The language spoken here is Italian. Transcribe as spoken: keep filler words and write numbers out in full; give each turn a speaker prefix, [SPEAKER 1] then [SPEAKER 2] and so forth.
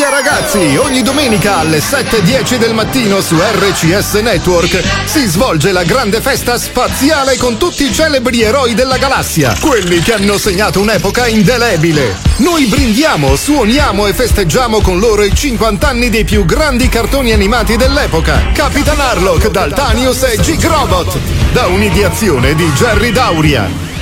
[SPEAKER 1] Ragazzi, ogni domenica alle sette e dieci del mattino su R C S Network si svolge la grande festa spaziale con tutti i celebri eroi della galassia, quelli che hanno segnato un'epoca indelebile. Noi brindiamo, suoniamo e festeggiamo con loro i cinquanta anni dei più grandi cartoni animati dell'epoca: Capitan Harlock, Daltanius e G-Robot, da un'ideazione di Jerry Dauria.